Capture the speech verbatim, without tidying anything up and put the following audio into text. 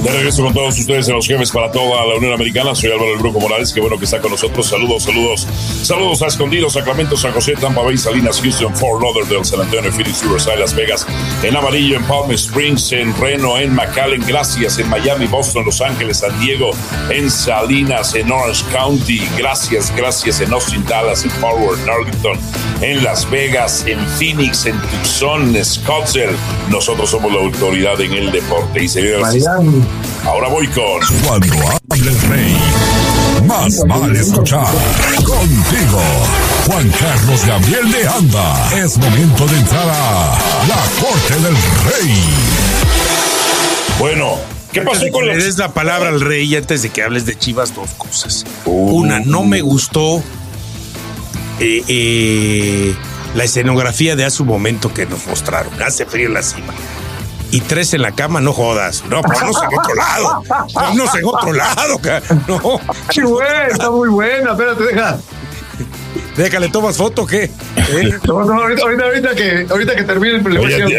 De regreso con todos ustedes en Los Jefes para toda la Unión Americana. Soy Álvaro El Brujo Morales, qué bueno que está con nosotros. Saludos, saludos, saludos a Escondido, Sacramento, San José, Tampa Bay, Salinas, Houston, Fort Lauderdale, San Antonio, Phoenix, Riverside, Las Vegas, en Amarillo, en Palm Springs, en Reno, en McAllen, gracias, en Miami, Boston, Los Ángeles, San Diego, en Salinas, en Orange County, gracias, gracias, en Austin, Dallas, en Fort Worth, en Arlington, en Las Vegas, en Phoenix, en Tucson, en Scottsdale. Nosotros somos la autoridad en el deporte. Y señoras, ahora voy con... Cuando habla el rey, más vale escuchar. Contigo, Juan Carlos Gabriel de Anda. Es momento de entrar a la corte del rey. Bueno, ¿qué pasó con los... Le des la palabra al rey antes de que hables de Chivas, dos cosas. Uh. Una, no me gustó eh, eh, la escenografía de hace un momento que nos mostraron. Hace frío en la cima. Y tres en la cama, no jodas. No, ponnos en otro lado. Ponnos en otro lado. No. Qué buena, está muy buena. Espérate, deja. Déjale, ¿tomas foto o qué? ¿Eh? No, no, ahorita, ahorita, ahorita, que, ahorita que termine el Oye,